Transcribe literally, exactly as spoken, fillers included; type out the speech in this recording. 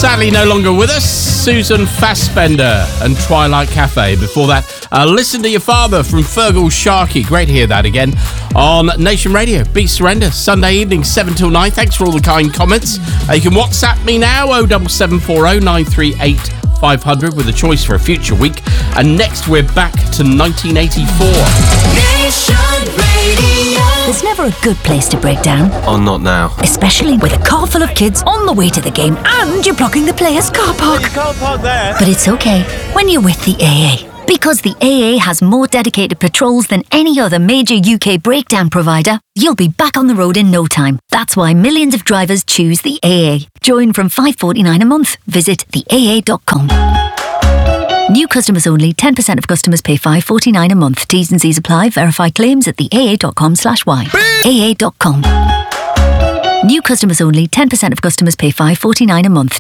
Sadly no longer with us, Susan Fassbender and Twilight Cafe. Before that, uh, Listen to Your Father from Fergal Sharkey. Great to hear that again on Nation Radio. Beat Surrender, Sunday evening, seven till nine. Thanks for all the kind comments. Uh, you can WhatsApp me now, oh seven seven four oh nine three eight five hundred with a choice for a future week. And next, we're back to nineteen eighty-four. Nation Radio. There's never a good place to break down. Oh, not now. Especially with a car full of kids on the way to the game and you're blocking the players' car park. You can't park there. But it's okay when you're with the A A. Because the A A has more dedicated patrols than any other major U K breakdown provider, you'll be back on the road in no time. That's why millions of drivers choose the A A. Join from five pounds forty-nine a month. Visit the A A dot com. New customers only. ten percent of customers pay five pounds forty-nine a month. T's and C's apply. Verify claims at the A A dot com slash Y. A A dot com. New customers only. ten percent of customers pay five pounds forty-nine a month.